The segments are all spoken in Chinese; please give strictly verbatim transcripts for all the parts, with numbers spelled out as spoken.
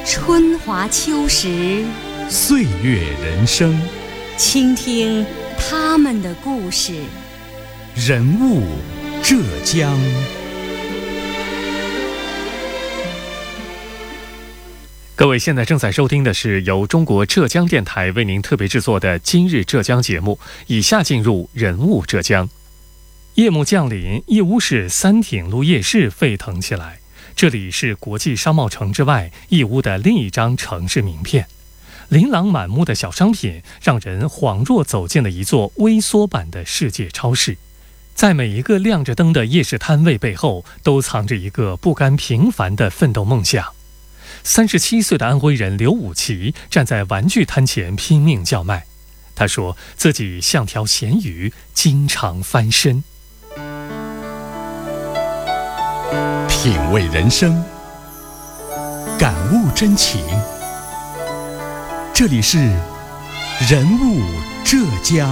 春华秋实， 岁月人生， 倾听他们的故事。 人物浙江。各位现在正在收听的是由中国浙江电台为您特别制作的今日浙江节目，以下进入人物浙江。夜幕降临，义乌市三挺路夜市沸腾起来。这里是国际商贸城之外义乌的另一张城市名片，琳琅满目的小商品让人恍若走进了一座微缩版的世界超市。在每一个亮着灯的夜市摊位背后，都藏着一个不甘平凡的奋斗梦想。三十七岁的安徽人刘武奇站在玩具摊前拼命叫卖，他说自己像条咸鱼，经常翻身。 品味人生，感悟真情，这里是人物浙江。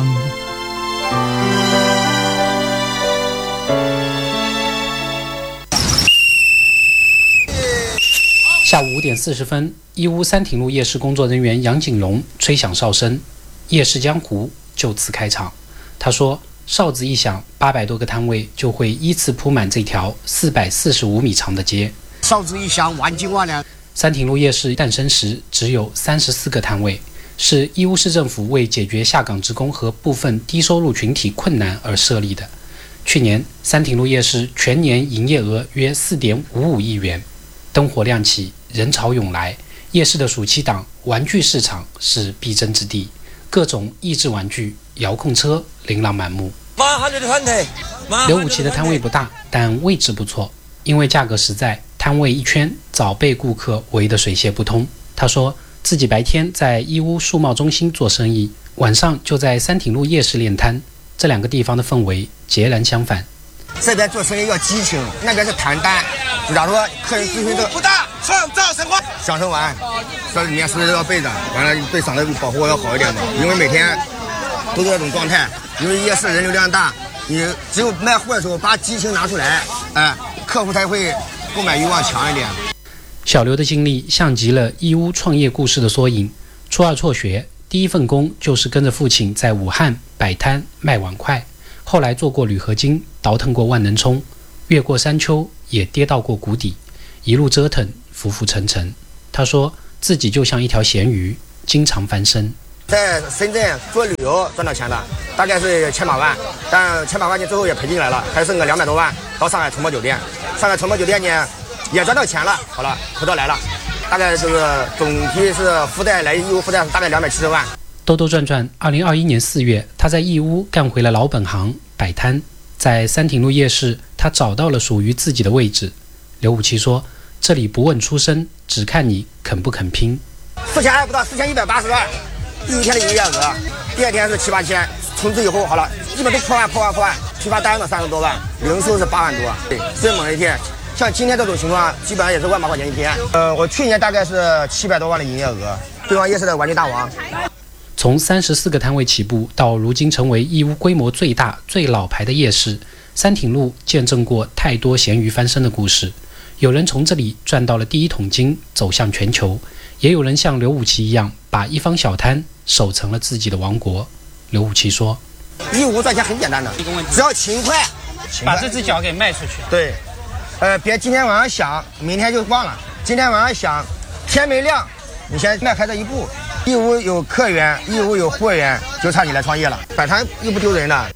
下午五点四十分，义乌三挺路夜市工作人员杨景荣吹响哨声，夜市江湖就此开场。他说，哨子一响，八百多个摊位就会依次铺满这条四百四十五米长的街。 哨子一响，万金万两。 三挺路夜市诞生时只有三十四个摊位，是义乌市政府为解决下岗职工和部分低收入群体困难而设立的。去年，三挺路夜市全年营业额约四点五五亿元。灯火亮起，人潮涌来，夜市的暑期档玩具市场是必争之地，各种益智玩具、遥控车琳琅满目。刘武奇的摊位不大，但位置不错，因为价格实在，摊位一圈早被顾客围得水泄不通。他说自己白天在义乌数贸中心做生意，晚上就在三挺路夜市练摊，这两个地方的氛围截然相反。 这边做生意要激情，那边是谈单，假如说客人咨询的不大，创造生活，享受完，这里面随时都要备着，完了对嗓子保护要好一点嘛，因为每天都是这种状态，因为夜市人流量大，你只有卖货的时候把激情拿出来，哎，客户才会购买欲望强一点。 小刘的经历像极了义乌创业故事的缩影。初二辍学，第一份工就是跟着父亲在武汉摆摊卖碗筷，后来做过铝合金，倒腾过万能冲，越过山丘，也跌到过谷底，一路折腾，浮浮沉沉。他说自己就像一条咸鱼，经常翻身。 在深圳做旅游赚到钱的，大概是千把万，但千把万钱最后也赔进来了，还剩个两百多万。到上海崇博酒店，上海崇博酒店呢也赚到钱了，好了，回头来了，大概就是总体是附带来义乌附带大概两百七十万。 兜兜转转，二零二一年四月，他在义乌干回了老本行，摆摊。在三挺路夜市，他找到了属于自己的位置。刘武奇说，这里不问出身，只看你肯不肯拼。 四千还不到，四千一百八十万，第一天的营业额，第二天是七八千，从此以后好了，基本都破万破万破万，批发单子三十多万，零售是八万多，对，最猛一天。像今天这种情况，基本上也是万把块钱一天。呃，我去年大概是七百多万的营业额，对方夜市的玩具大王。 从三十四个摊位起步，到如今成为义乌规模最大、最老牌的夜市，三挺路见证过太多咸鱼翻身的故事。有人从这里赚到了第一桶金，走向全球；也有人像刘武奇一样，把一方小摊守成了自己的王国。刘武奇说：“ 义乌赚钱很简单的，只要勤快， 把这只脚给卖出去。 对，呃，别今天晚上想，明天就忘了。今天晚上想，天没亮，你先迈开这一步。”义乌有客源，义乌有货源，就差你来创业了。摆摊又不丢人的。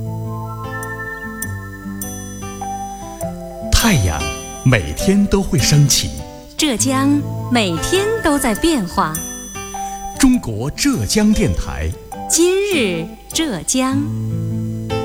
太阳每天都会升起， 浙江每天都在变化。 中国浙江电台， 今日浙江。